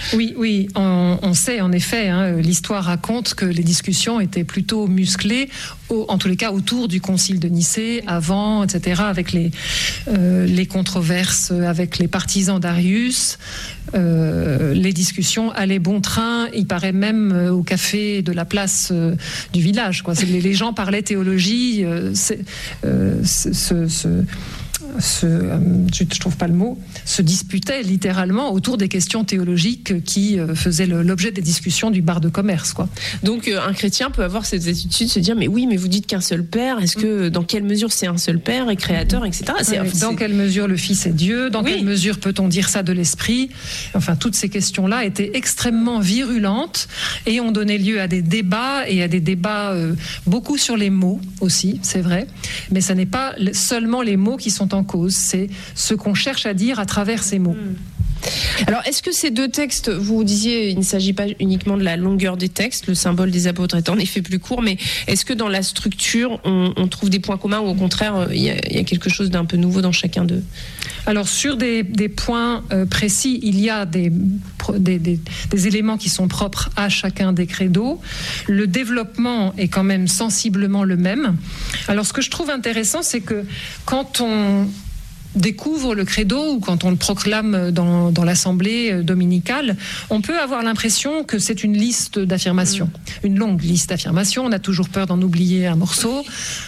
Oui, on sait en effet, l'histoire raconte que les discussions étaient plutôt musclées, en tous les cas autour du concile de Nicée, avant, etc., avec les controverses, avec les partisans d'Arius. Les discussions allaient bon train, il paraît même au café de la place du village, quoi. Les gens parlaient théologie, je trouve pas le mot, se disputaient littéralement autour des questions théologiques qui faisaient l'objet des discussions du bar de commerce, quoi. Donc un chrétien peut avoir cette attitude de se dire mais oui, mais vous dites qu'un seul Père, est-ce que dans quelle mesure c'est un seul Père et créateur, etc. Dans quelle mesure le Fils est Dieu, dans quelle mesure peut-on dire ça de l'Esprit, enfin toutes ces questions-là étaient extrêmement virulentes et ont donné lieu à des débats et à des débats beaucoup sur les mots aussi, c'est vrai, mais ce n'est pas seulement les mots qui sont en cause, c'est ce qu'on cherche à dire à travers ces mots. Alors, est-ce que ces deux textes, vous disiez, il ne s'agit pas uniquement de la longueur des textes, le symbole des apôtres est en effet plus court, mais est-ce que dans la structure, on trouve des points communs ou au contraire, il y a quelque chose d'un peu nouveau dans chacun d'eux ? Alors, sur des points précis, il y a des éléments qui sont propres à chacun des credos. Le développement est quand même sensiblement le même. Alors, ce que je trouve intéressant, c'est que quand on découvre le credo ou quand on le proclame dans l'assemblée dominicale, on peut avoir l'impression que c'est une liste d'affirmations, une longue liste d'affirmations. On a toujours peur d'en oublier un morceau.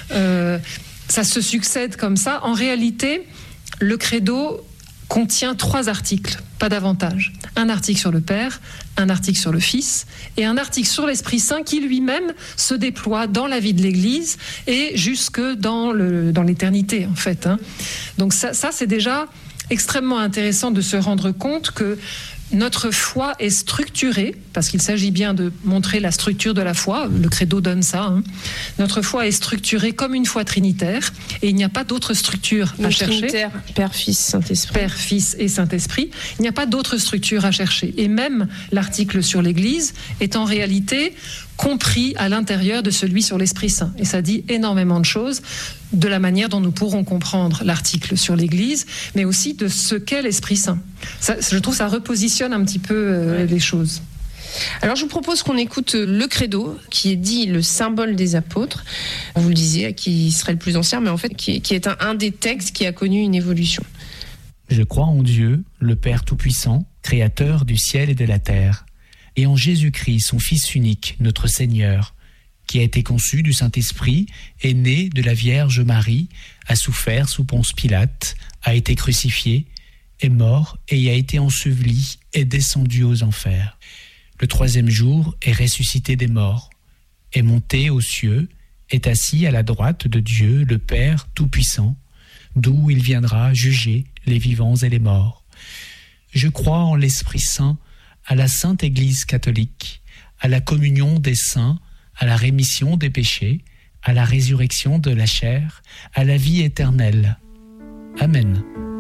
Ça se succède comme ça. En réalité, le credo contient 3 articles, pas davantage. Un article sur le Père, un article sur le Fils et un article sur l'Esprit Saint qui lui-même se déploie dans la vie de l'Église et jusque dans l'éternité, en fait. Donc ça, c'est déjà extrêmement intéressant de se rendre compte que notre foi est structurée, parce qu'il s'agit bien de montrer la structure de la foi, le credo donne ça. Notre foi est structurée comme une foi trinitaire, et il n'y a pas d'autre structure à chercher. Trinitaire, Père, Fils, Saint-Esprit. Père, Fils et Saint-Esprit. Il n'y a pas d'autre structure à chercher. Et même l'article sur l'Église est en réalité compris à l'intérieur de celui sur l'Esprit Saint. Et ça dit énormément de choses de la manière dont nous pourrons comprendre l'article sur l'Église, mais aussi de ce qu'est l'Esprit Saint. Ça, je trouve que ça repositionne un petit peu les choses. Alors je vous propose qu'on écoute le credo, qui est dit le symbole des apôtres. Vous le disiez, qui serait le plus ancien, mais en fait qui est un des textes qui a connu une évolution. Je crois en Dieu, le Père Tout-Puissant, créateur du ciel et de la terre, et en Jésus-Christ, son Fils unique, notre Seigneur, qui a été conçu du Saint-Esprit, est né de la Vierge Marie, a souffert sous Ponce Pilate, a été crucifié, est mort et y a été enseveli, est descendu aux enfers. Le 3e jour est ressuscité des morts, est monté aux cieux, est assis à la droite de Dieu, le Père Tout-Puissant, d'où il viendra juger les vivants et les morts. Je crois en l'Esprit Saint, à la Sainte Église catholique, à la communion des saints, à la rémission des péchés, à la résurrection de la chair, à la vie éternelle. Amen.